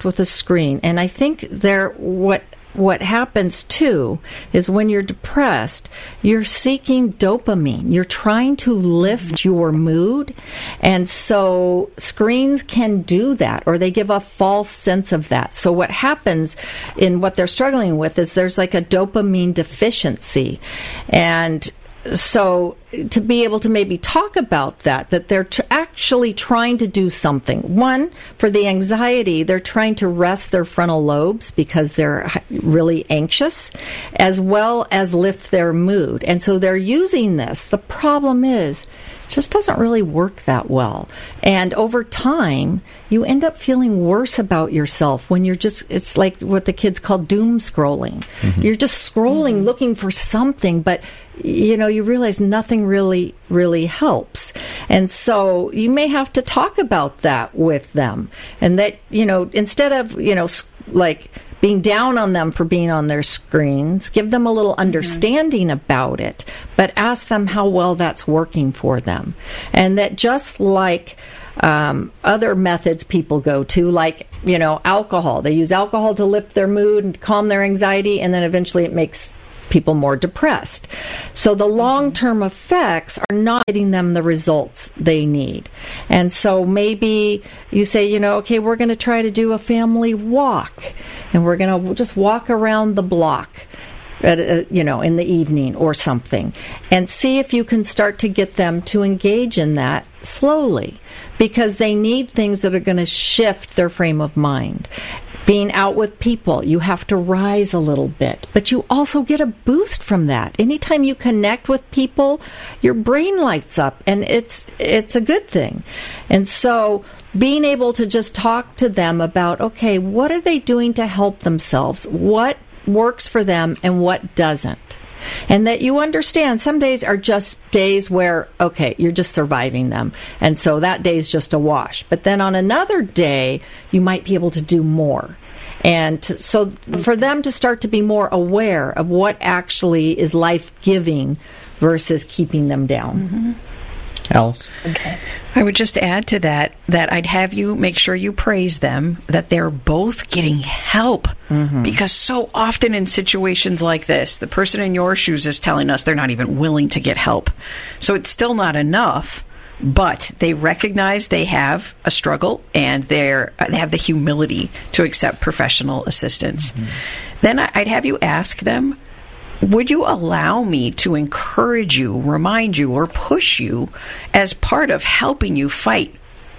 interact with a screen. And I think what happens too is when you're depressed, you're seeking dopamine. You're trying to lift your mood. And so screens can do that, or they give a false sense of that. So what happens in what they're struggling with is there's like a dopamine deficiency. And so to be able to maybe talk about that they're actually trying to do something. One, for the anxiety, they're trying to rest their frontal lobes because they're really anxious, as well as lift their mood. And so they're using this. The problem is, it just doesn't really work that well. And over time, you end up feeling worse about yourself when you're just, it's like what the kids call doom scrolling. Mm-hmm. You're just scrolling, looking for something, but you realize nothing really helps. And so you may have to talk about that with them. And that, instead of, like being down on them for being on their screens, give them a little understanding about it, but ask them how well that's working for them. And that just like other methods people go to, like, alcohol. They use alcohol to lift their mood and calm their anxiety, and then eventually it makes people more depressed. So the long-term effects are not getting them the results they need. And so maybe you say, okay, we're going to try to do a family walk, and we're going to just walk around the block at, in the evening or something, and see if you can start to get them to engage in that slowly, because they need things that are going to shift their frame of mind. Being out with people, you have to rise a little bit, but you also get a boost from that. Anytime you connect with people, your brain lights up, and it's a good thing. And so being able to just talk to them about, okay, what are they doing to help themselves? What works for them and what doesn't? And that you understand some days are just days where, okay, you're just surviving them. And so that day is just a wash. But then on another day, you might be able to do more. And so for them to start to be more aware of what actually is life-giving versus keeping them down. Mm-hmm. Alice? Okay. I would just add to that I'd have you make sure you praise them, that they're both getting help. Mm-hmm. Because so often in situations like this, the person in your shoes is telling us they're not even willing to get help. So it's still not enough, but they recognize they have a struggle, and they have the humility to accept professional assistance. Mm-hmm. Then I'd have you ask them, would you allow me to encourage you, remind you, or push you as part of helping you fight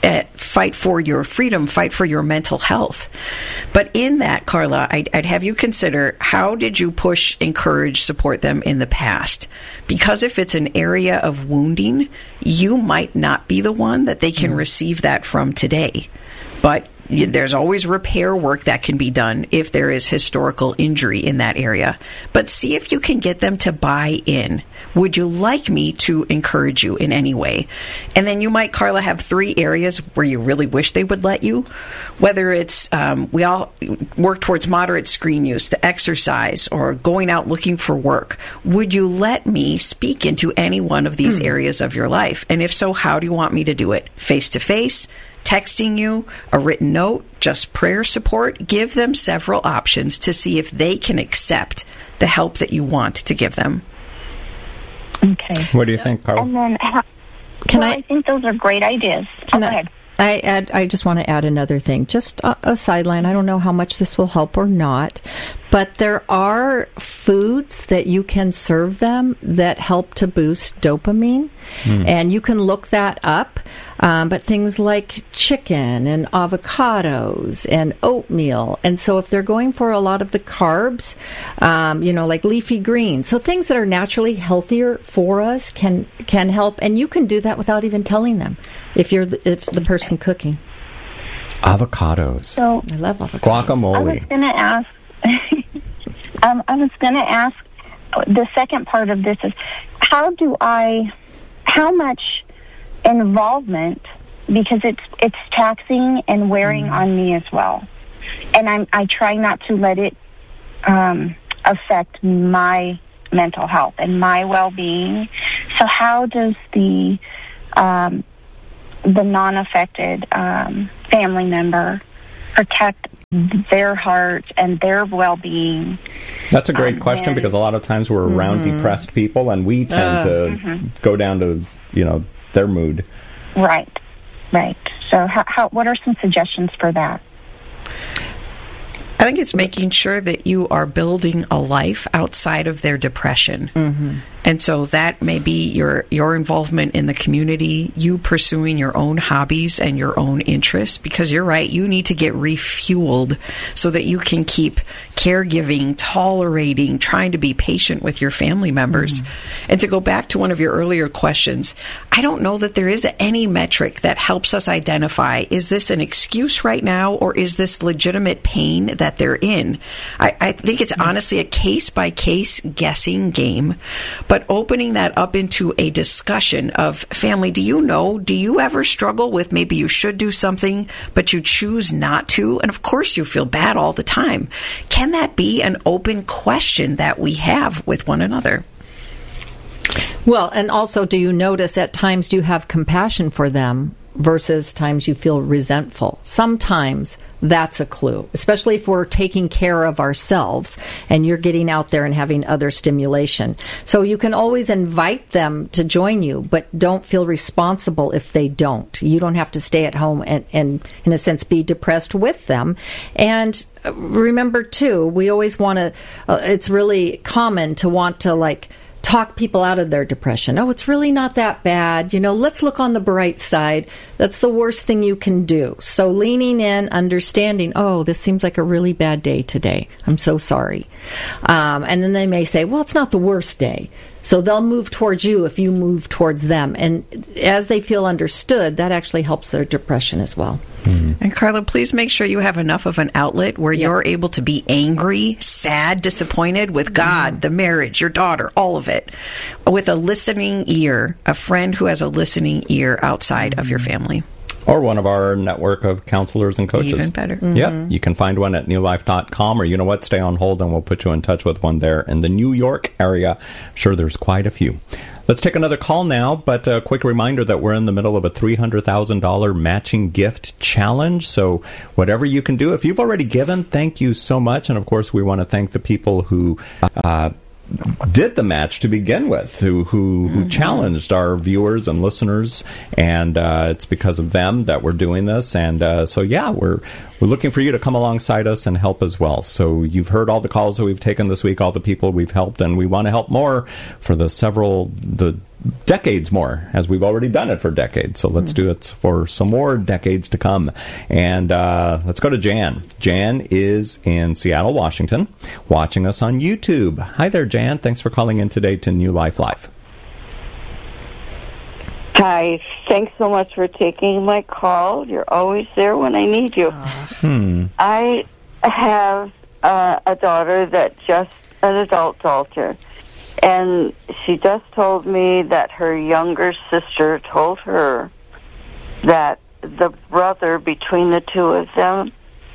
for your freedom, fight for your mental health? But in that, Carla, I'd have you consider, how did you push, encourage, support them in the past? Because if it's an area of wounding, you might not be the one that they can receive that from today. But there's always repair work that can be done if there is historical injury in that area. But see if you can get them to buy in. Would you like me to encourage you in any way? And then you might, Carla, have 3 areas where you really wish they would let you. Whether it's, we all work towards moderate screen use, the exercise, or going out looking for work. Would you let me speak into any one of these areas of your life? And if so, how do you want me to do it? Face-to-face? Texting you, a written note, just prayer support? Give them several options to see if they can accept the help that you want to give them. Okay. What do you think, Carl? And then, I think those are great ideas. Go ahead. I just want to add another thing, just a sideline. I don't know how much this will help or not, but there are foods that you can serve them that help to boost dopamine, and you can look that up. But things like chicken and avocados and oatmeal. And so if they're going for a lot of the carbs, like leafy greens, so things that are naturally healthier for us can help. And you can do that without even telling them if the person cooking. Avocados. So I love avocados. Guacamole. I was going to ask, the second part of this is, how much involvement, because it's taxing and wearing on me as well, and I try not to let it affect my mental health and my well-being. So how does the non-affected family member protect their heart and their well-being. That's a great question, because a lot of times we're around depressed people and we tend to go down to, their mood. Right. So what are some suggestions for that? I think it's making sure that you are building a life outside of their depression. Mm-hmm. And so that may be your involvement in the community, you pursuing your own hobbies and your own interests, because you're right, you need to get refueled so that you can keep caregiving, tolerating, trying to be patient with your family members. Mm-hmm. And to go back to one of your earlier questions, I don't know that there is any metric that helps us identify, is this an excuse right now, or is this legitimate pain that they're in? I think it's honestly a case-by-case guessing game. But opening that up into a discussion of, family, do you ever struggle with maybe you should do something, but you choose not to? And of course you feel bad all the time. Can that be an open question that we have with one another? Well, and also, do you notice at times do you have compassion for them versus times you feel resentful? Sometimes that's a clue, especially if we're taking care of ourselves and you're getting out there and having other stimulation. So you can always invite them to join you, but don't feel responsible if they don't. You don't have to stay at home and in a sense, be depressed with them. And remember, too, we always want to, it's really common to want to, talk people out of their depression. Oh, it's really not that bad. Let's look on the bright side. That's the worst thing you can do. So leaning in, understanding, oh, this seems like a really bad day today. I'm so sorry. And then they may say, well, it's not the worst day. So they'll move towards you if you move towards them. And as they feel understood, that actually helps their depression as well. Mm-hmm. And Carla, please make sure you have enough of an outlet where you're able to be angry, sad, disappointed with God, the marriage, your daughter, all of it, with a listening ear, a friend who has a listening ear outside of your family. Or one of our network of counselors and coaches. Even better. Mm-hmm. Yeah, you can find one at newlife.com, or stay on hold and we'll put you in touch with one there in the New York area. I'm sure there's quite a few. Let's take another call now, but a quick reminder that we're in the middle of a $300,000 matching gift challenge. So whatever you can do, if you've already given, thank you so much. And of course, we want to thank the people who did the match to begin with, who challenged our viewers and listeners, and it's because of them that we're doing this. And we're looking for you to come alongside us and help as well. So you've heard all the calls that we've taken this week, all the people we've helped, and we want to help more for the decades more, as we've already done it for decades. So let's do it for some more decades to come. And let's go to Jan. Jan is in Seattle, Washington, watching us on YouTube. Hi there, Jan. Thanks for calling in today to New Life Live. Hi. Thanks so much for taking my call. You're always there when I need you. I have a daughter that just an adult daughter. And she just told me that her younger sister told her that the brother between the two of them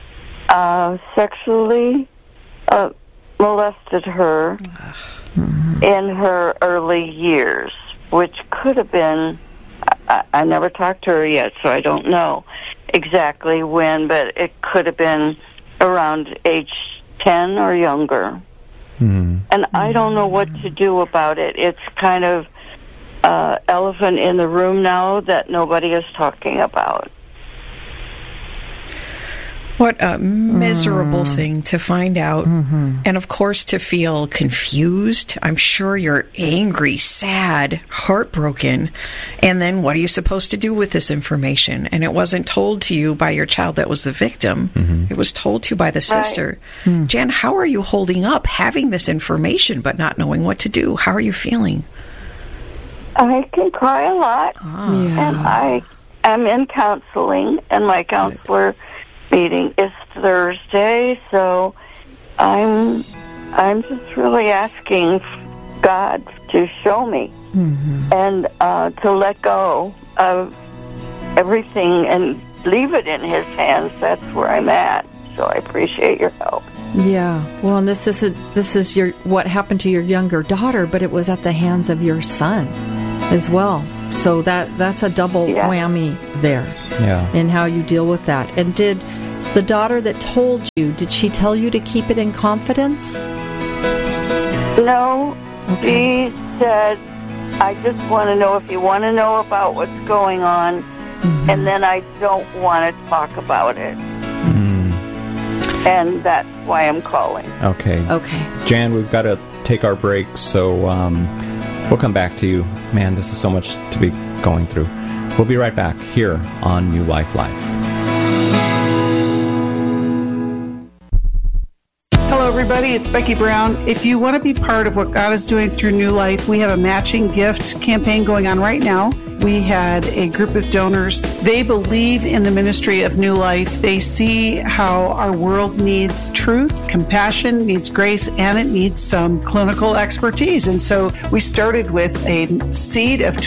sexually molested her in her early years, which could have been, I never talked to her yet, so I don't know exactly when, but it could have been around age 10 or younger. And I don't know what to do about it. It's kind of elephant in the room now that nobody is talking about. What a miserable thing to find out. And of course to feel confused. I'm sure you're angry, sad, heartbroken. And then what are you supposed to do with this information? And it wasn't told to you by your child that was the victim. It was told to you by the sister. Right. Jan, how are you holding up having this information but not knowing what to do? How are you feeling? I can cry a lot. And I am in counseling, and my counselor meeting is Thursday, so I'm just really asking God to show me and to let go of everything and leave it in His hands. That's where I'm at. So I appreciate your help. Yeah. Well, and this is your what happened to your younger daughter, but it was at the hands of your son as well. So that's a double whammy there in how you deal with that. And The daughter that told you, did she tell you to keep it in confidence? No, she said, I just want to know if you want to know about what's going on, and then I don't want to talk about it. And that's why I'm calling. Okay. Okay. Jan, we've got to take our break, so we'll come back to you. Man, this is so much to be going through. We'll be right back here on New Life Live. Hello, everybody. It's Becky Brown. If you want to be part of what God is doing through New Life, we have a matching gift campaign going on right now. We had a group of donors. They believe in the ministry of New Life. They see how our world needs truth, compassion, needs grace, and it needs some clinical expertise. And so we started with a seed of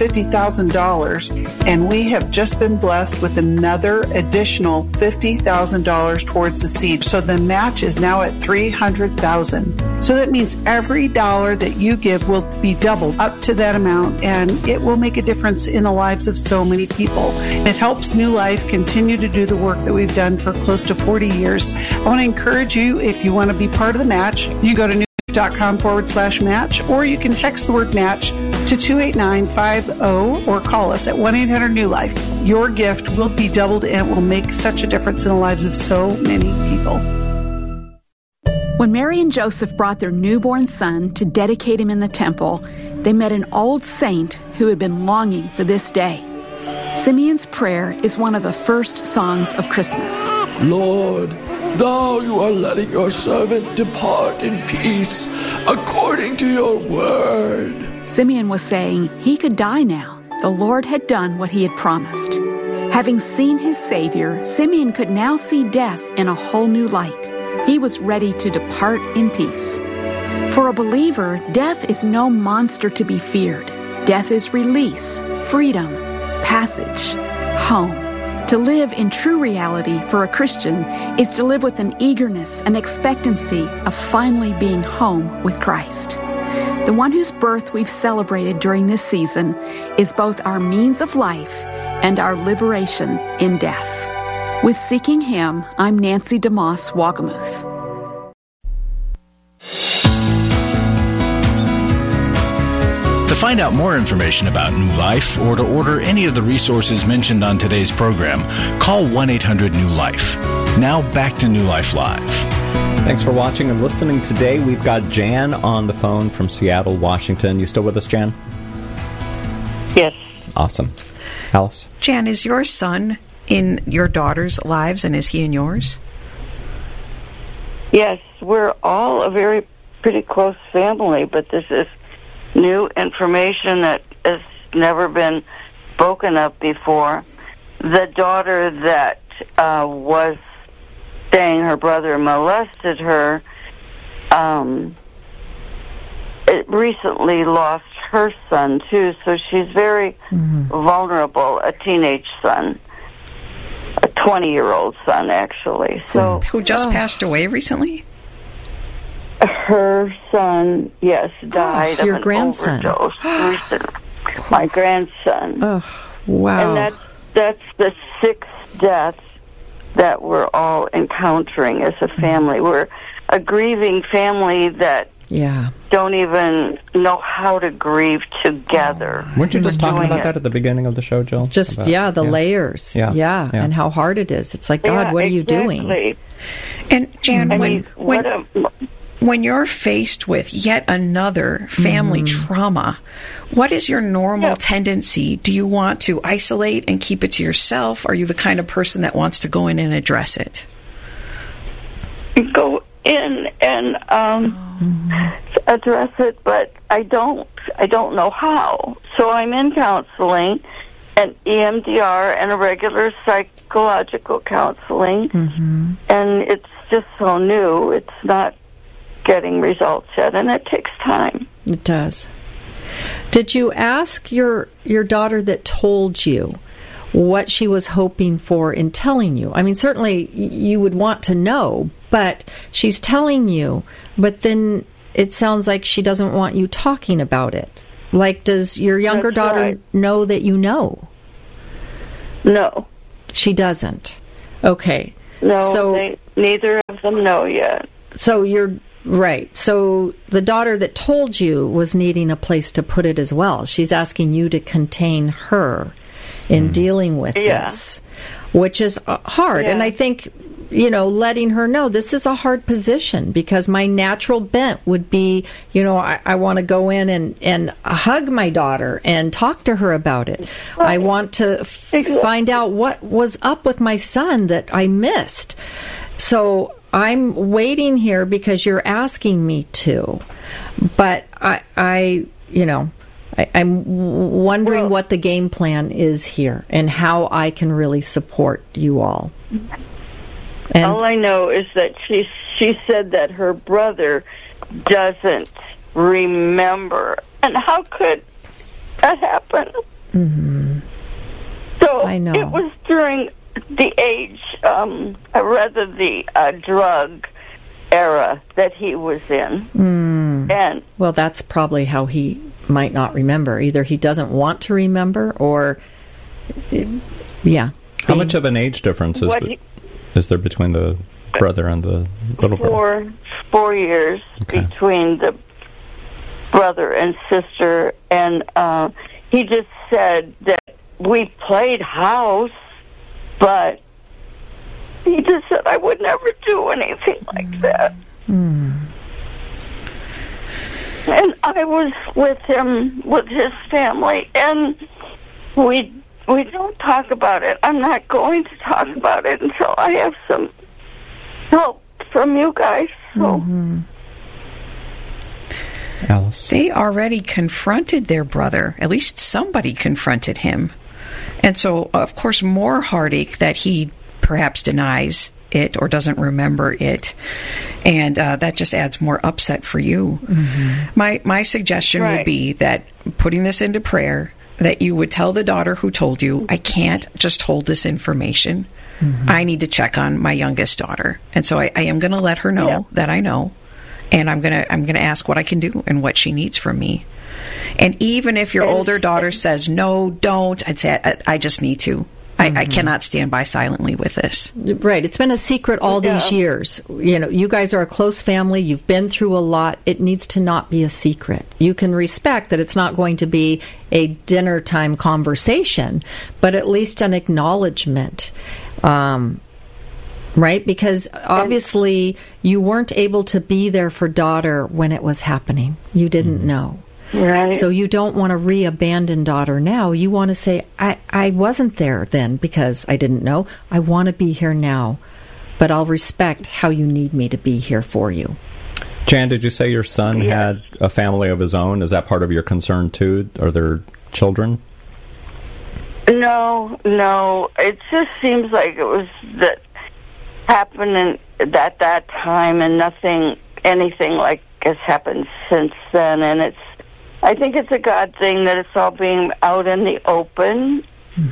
$250,000, and we have just been blessed with another additional $50,000 towards the seed. So the match is now at $300,000. So that means every dollar that you give will be doubled up to that amount, and it will make a difference in the lives of so many people. It helps New Life continue to do the work that we've done for close to 40 years. I want to encourage you, if you want to be part of the match, you go to newlife.com/match, or you can text the word match to 28950 or call us at 1-800-NEW-LIFE. Your gift will be doubled and it will make such a difference in the lives of so many people. When Mary and Joseph brought their newborn son to dedicate him in the temple, they met an old saint who had been longing for this day. Simeon's prayer is one of the first songs of Christmas. Lord, now you are letting your servant depart in peace, according to your word. Simeon was saying he could die now. The Lord had done what he had promised. Having seen his Savior, Simeon could now see death in a whole new light. He was ready to depart in peace. For a believer, death is no monster to be feared. Death is release, freedom, passage, home. To live in true reality for a Christian is to live with an eagerness, an expectancy of finally being home with Christ. The one whose birth we've celebrated during this season is both our means of life and our liberation in death. With Seeking Him, I'm Nancy DeMoss Wagamuth. To find out more information about New Life or to order any of the resources mentioned on today's program, call 1-800-NEW-LIFE. Now back to New Life Live. Thanks for watching and listening today. We've got Jan on the phone from Seattle, Washington. You still with us, Jan? Yes. Awesome. Alice? Jan, is your son in your daughter's lives, and is he in yours? Yes, we're all a very pretty close family, but this is new information that has never been spoken of before. The daughter that was saying her brother molested her, it recently lost her son, too, so she's very vulnerable, a teenage son. A 20-year-old son, actually. So who just passed away recently? Her son, yes, died of your an grandson. overdose recently. My grandson. Oh, wow. And that's the sixth death that we're all encountering as a family. We're a grieving family that don't even know how to grieve together. Weren't you just talking about that at the beginning of the show, Jill? Just, the layers. Yeah, and how hard it is. It's like, God, what are you doing? And, Jan, when you're faced with yet another family trauma, what is your normal tendency? Do you want to isolate and keep it to yourself? Are you the kind of person that wants to go in and address it? Go in and address it, but I don't know how. So I'm in counseling, and EMDR, and a regular psychological counseling, and it's just so new. It's not getting results yet, and it takes time. It does. Did you ask your daughter that told you what she was hoping for in telling you? I mean, certainly you would want to know, but she's telling you, but then it sounds like she doesn't want you talking about it. Like, does your younger daughter know that you know? No. She doesn't. Okay. No, So- neither of them know yet. So you're right. So the daughter that told you was needing a place to put it as well. She's asking you to contain her in dealing with this, which is hard. Yeah. And I think, letting her know this is a hard position, because my natural bent would be, I want to go in and hug my daughter and talk to her about it. I want to find out what was up with my son that I missed. So I'm waiting here because you're asking me to, but I'm wondering what the game plan is here and how I can really support you all. And all I know is that she said that her brother doesn't remember. And how could that happen? Mm-hmm. So I know. it was during the age, rather the drug era that he was in. And well, that's probably how he might not remember. Either he doesn't want to remember, or How much of an age difference is there between the brother and the little brother? 4 years between the brother and sister, and he just said that we played house, but he just said I would never do anything like that. And I was with him, with his family, and we don't talk about it. I'm not going to talk about it until I have some help from you guys. So. Alice? They already confronted their brother. At least somebody confronted him. And so, of course, more heartache that he perhaps denies it or doesn't remember it. And that just adds more upset for you. My suggestion would be that, putting this into prayer, that you would tell the daughter who told you, I can't just hold this information. I need to check on my youngest daughter. And so I am going to let her know that I know. And I'm going to ask what I can do and what she needs from me. And even if your older daughter says, no, don't, I'd say, I just need to. I cannot stand by silently with this. Right. It's been a secret all these years. You guys are a close family. You've been through a lot. It needs to not be a secret. You can respect that it's not going to be a dinner time conversation, but at least an acknowledgement. Right? Because obviously you weren't able to be there for daughter when it was happening. You didn't know. Right. So you don't want to re-abandon daughter now. You want to say, I wasn't there then because I didn't know. I want to be here now, but I'll respect how you need me to be here for you. Jan, did you say your son had a family of his own? Is that part of your concern too? Are there children? No. It just seems like it was that happened at that time, and anything like has happened since then. And I think it's a God thing that it's all being out in the open,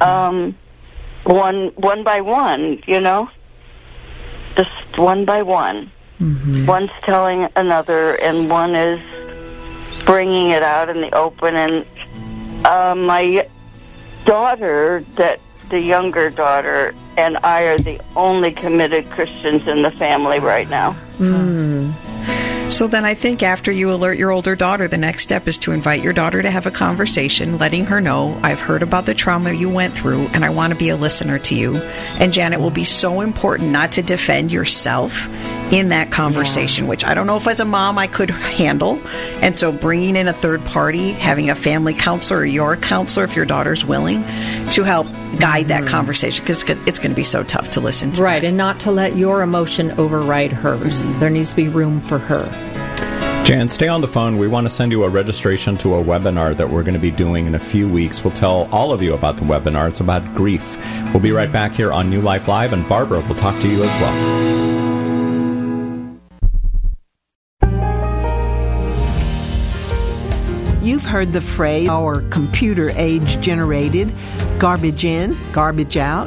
one by one, just one by one. One's telling another, and one is bringing it out in the open. And my daughter, the younger daughter, and I are the only committed Christians in the family right now. So then I think after you alert your older daughter, the next step is to invite your daughter to have a conversation, letting her know, I've heard about the trauma you went through, and I want to be a listener to you. And Janet, will be so important not to defend yourself in that conversation, which I don't know if as a mom I could handle. And so bringing in a third party, having a family counselor or your counselor, if your daughter's willing, to help guide that conversation, because it's going to be so tough to listen to. Right, and not to let your emotion override hers. There needs to be room for her. Jan, stay on the phone. We want to send you a registration to a webinar that we're going to be doing in a few weeks. We'll tell all of you about the webinar. It's about grief. We'll be right back here on New Life Live, and Barbara will talk to you as well. You've heard the phrase, our computer age generated, garbage in, garbage out.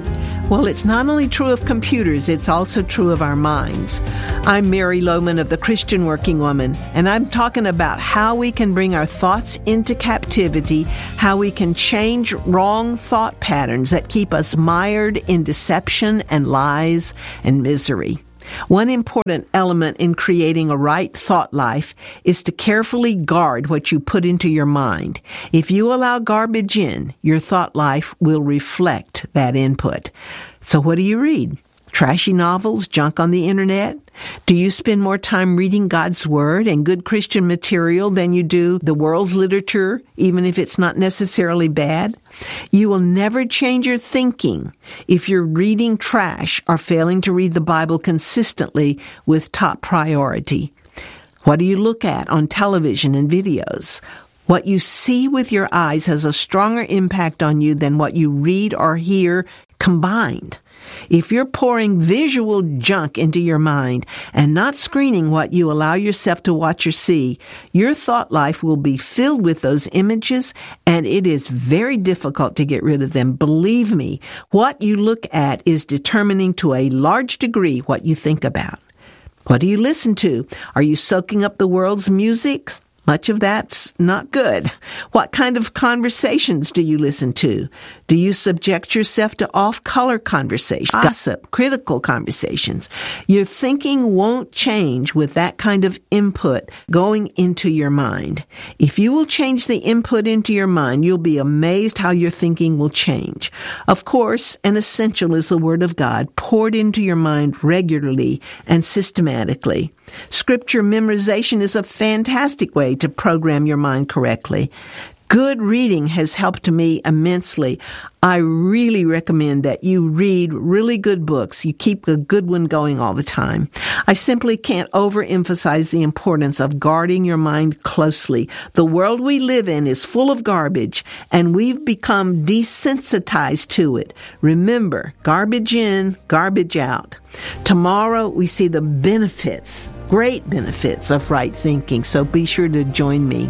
Well, it's not only true of computers, it's also true of our minds. I'm Mary Lohman of the Christian Working Woman, and I'm talking about how we can bring our thoughts into captivity, how we can change wrong thought patterns that keep us mired in deception and lies and misery. One important element in creating a right thought life is to carefully guard what you put into your mind. If you allow garbage in, your thought life will reflect that input. So what do you read? Trashy novels, junk on the internet? Do you spend more time reading God's Word and good Christian material than you do the world's literature, even if it's not necessarily bad? You will never change your thinking if you're reading trash or failing to read the Bible consistently with top priority. What do you look at on television and videos? What you see with your eyes has a stronger impact on you than what you read or hear combined. If you're pouring visual junk into your mind and not screening what you allow yourself to watch or see, your thought life will be filled with those images, and it is very difficult to get rid of them. Believe me, what you look at is determining to a large degree what you think about. What do you listen to? Are you soaking up the world's music? Much of that's not good. What kind of conversations do you listen to? Do you subject yourself to off-color conversations, gossip, critical conversations? Your thinking won't change with that kind of input going into your mind. If you will change the input into your mind, you'll be amazed how your thinking will change. Of course, an essential is the Word of God poured into your mind regularly and systematically. Scripture memorization is a fantastic way to program your mind correctly. Good reading has helped me immensely. I really recommend that you read really good books. You keep a good one going all the time. I simply can't overemphasize the importance of guarding your mind closely. The world we live in is full of garbage, and we've become desensitized to it. Remember, garbage in, garbage out. Tomorrow we see the benefits, great benefits of right thinking, so be sure to join me.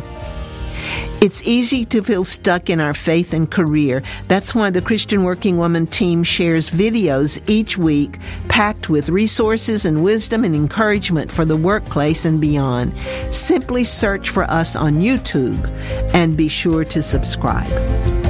It's easy to feel stuck in our faith and career. That's why the Christian Working Woman team shares videos each week packed with resources and wisdom and encouragement for the workplace and beyond. Simply search for us on YouTube and be sure to subscribe.